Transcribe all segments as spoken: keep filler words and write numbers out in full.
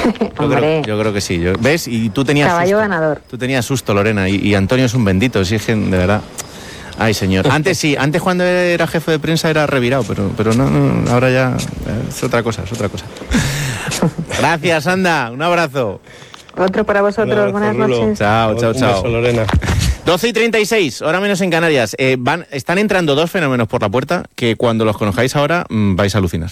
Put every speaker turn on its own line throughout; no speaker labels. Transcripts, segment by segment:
Yo creo, yo creo que sí. Yo, ¿ves? Y tú tenías
Caballo
susto.
ganador.
Tú tenías susto, Lorena, y, y Antonio es un bendito, si es que, de verdad. Ay, señor. Antes sí, antes cuando era jefe de prensa era revirado, pero, pero no, no, ahora ya es otra cosa, es otra cosa. Gracias, Anda. Un abrazo.
Otro para vosotros.
abrazo,
Buenas
Rulo.
noches.
Chao, chao,
Un
chao.
beso, Lorena.
doce y treinta y seis, hora menos en Canarias. Eh, van, están entrando dos fenómenos por la puerta que cuando los conozcáis ahora mmm, vais a alucinar.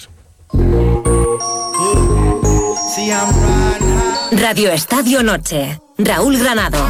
Radio Estadio Noche. Raúl Granado.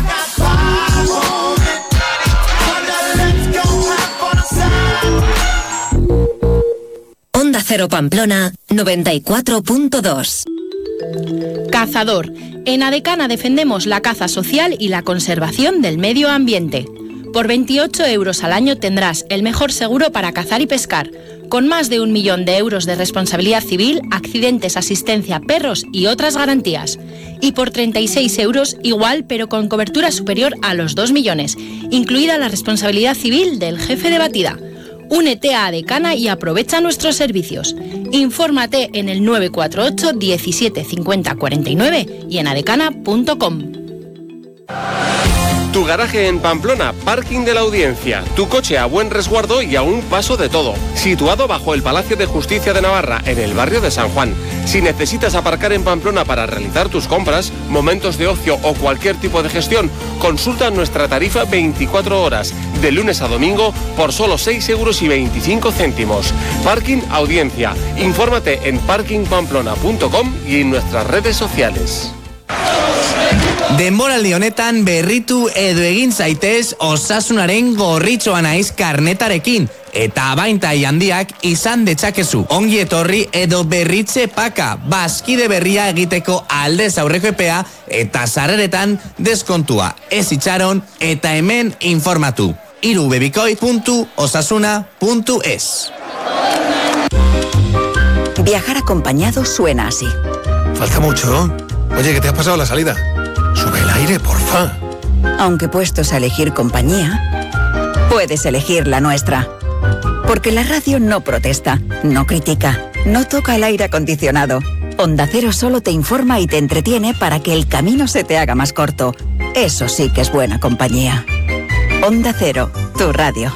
Onda Cero Pamplona noventa y cuatro punto dos.
Cazador. En Adecana defendemos la caza social y la conservación del medio ambiente. Por veintiocho euros al año tendrás el mejor seguro para cazar y pescar, con más de un millón de euros de responsabilidad civil, accidentes, asistencia, perros y otras garantías. Y por treinta y seis euros igual, pero con cobertura superior a los dos millones, incluida la responsabilidad civil del jefe de batida. Únete a Adecana y aprovecha nuestros servicios. Infórmate en el nueve cuatro ocho diecisiete cincuenta cuarenta y nueve y en adecana punto com.
Tu garaje en Pamplona, Parking de la Audiencia. Tu coche a buen resguardo y a un paso de todo. Situado bajo el Palacio de Justicia de Navarra, en el barrio de San Juan. Si necesitas aparcar en Pamplona para realizar tus compras, momentos de ocio o cualquier tipo de gestión, consulta nuestra tarifa veinticuatro horas, de lunes a domingo, por solo seis euros y veinticinco céntimos. Parking Audiencia. Infórmate en parking pamplona punto com y en nuestras redes sociales.
Denboraldi honetan berritu edo egin zaitez Osasunaren gorritxoa naiz karnetarekin. Eta abaintai handiak izan detzakezu. Ongi etorri edo berritze paka. Bazkide berria egiteko aldez aurreko epea eta sarreretan deskontua. Ez itxaron eta hemen informatu. irubebikoi puntu osasuna puntu es.
Viajar acompañado suena así.
Falta mucho. Oye, que te has pasado la salida. Sube el aire, porfa.
Aunque puestos a elegir compañía, puedes elegir la nuestra. Porque la radio no protesta, no critica, no toca el aire acondicionado. Onda Cero solo te informa y te entretiene para que el camino se te haga más corto. Eso sí que es buena compañía. Onda Cero, tu radio.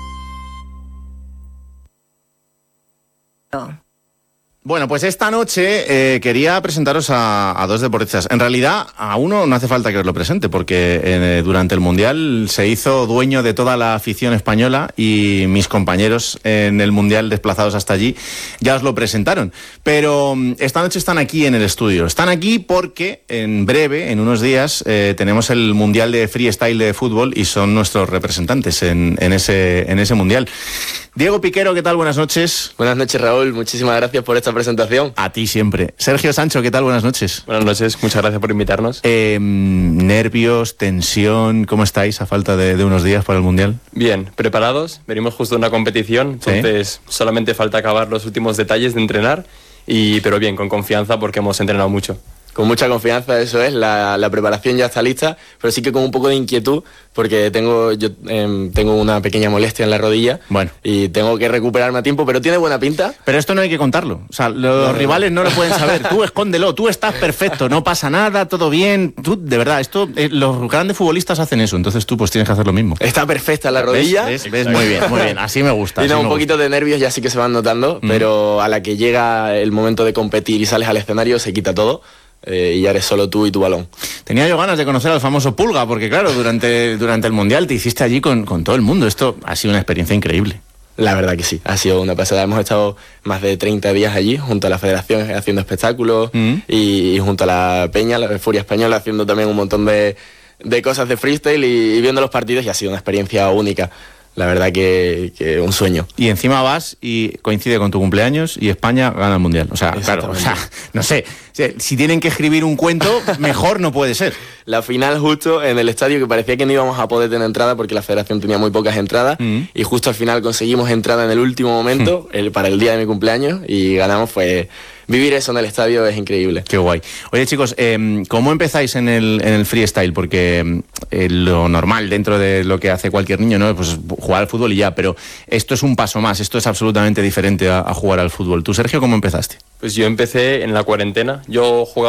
Bueno, pues esta noche eh, quería presentaros a, a dos deportistas. En realidad, a uno no hace falta que os lo presente, porque eh, durante el Mundial se hizo dueño de toda la afición española y mis compañeros en el Mundial desplazados hasta allí ya os lo presentaron. Pero esta noche están aquí en el estudio. Están aquí porque en breve, en unos días, eh, tenemos el Mundial de Freestyle de fútbol y son nuestros representantes en, en, ese, en ese Mundial. Diego Piquero, ¿qué tal? Buenas noches.
Buenas noches, Raúl. Muchísimas gracias por esta presentación.
A ti siempre. Sergio Sancho, ¿qué tal? Buenas noches.
Buenas noches, muchas gracias por invitarnos.
Eh, nervios, tensión, ¿cómo estáis a falta de, de unos días para el Mundial?
Bien, preparados. Venimos justo de una competición, entonces ¿sí? Solamente falta acabar los últimos detalles de entrenar, y pero bien, con confianza porque hemos entrenado mucho.
Con mucha confianza, eso es, la, la preparación ya está lista, pero sí que con un poco de inquietud, porque tengo yo eh, tengo una pequeña molestia en la rodilla,
bueno,
y tengo que recuperarme a tiempo, pero tiene buena pinta.
Pero esto no hay que contarlo, o sea, los no, rivales no lo pueden saber, tú escóndelo, tú estás perfecto, no pasa nada, todo bien, tú, de verdad, esto, eh, los grandes futbolistas hacen eso, entonces tú pues tienes que hacer lo mismo.
Está perfecta la rodilla.
¿Ves? ¿Ves? ¿Ves? Muy bien, muy bien, así me gusta.
Y no, un
gusta.
poquito de nervios ya sí que se van notando, mm. pero a la que llega el momento de competir y sales al escenario se quita todo. Eh, y ya eres solo tú y tu balón.
Tenía yo ganas de conocer al famoso Pulga, porque claro, durante, durante el Mundial te hiciste allí con, con todo el mundo. Esto ha sido una experiencia increíble.
La verdad que sí, ha sido una pasada. Hemos estado más de treinta días allí, junto a la federación haciendo espectáculos, mm. y, y junto a la Peña, la Furia Española, haciendo también un montón de, de cosas de freestyle y, y viendo los partidos, y ha sido una experiencia única. La verdad que, que un sueño.
Y encima vas y coincide con tu cumpleaños y España gana el Mundial. O sea, claro, o sea, no sé, si tienen que escribir un cuento, mejor no puede ser.
La final justo en el estadio, que parecía que no íbamos a poder tener entrada porque la federación tenía muy pocas entradas, mm. y justo al final conseguimos entrada en el último momento, mm. el, para el día de mi cumpleaños, y ganamos. Fue vivir eso en el estadio es increíble.
Qué guay. Oye, chicos, eh, ¿cómo empezáis en el, en el freestyle? Porque eh, lo normal dentro de lo que hace cualquier niño, ¿no? Pues jugar al fútbol y ya, pero esto es un paso más, esto es absolutamente diferente a, a jugar al fútbol. ¿Tú, Sergio, cómo empezaste?
Pues yo empecé en la cuarentena. Yo jugaba